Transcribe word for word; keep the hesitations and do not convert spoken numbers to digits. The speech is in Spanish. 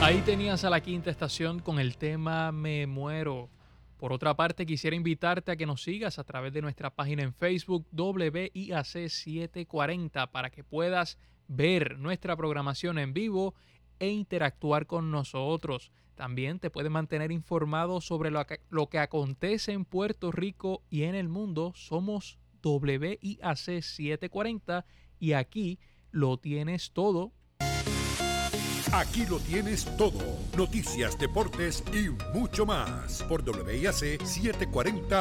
Ahí tenías a La Quinta Estación con el tema Me Muero. Por otra parte, quisiera invitarte a que nos sigas a través de nuestra página en Facebook W I A C setecientos cuarenta para que puedas ver nuestra programación en vivo e interactuar con nosotros. También te puedes mantener informado sobre lo que, lo que acontece en Puerto Rico y en el mundo. Somos W I A C setecientos cuarenta y aquí lo tienes todo. Aquí lo tienes todo. Noticias, deportes y mucho más por W I A C setecientos cuarenta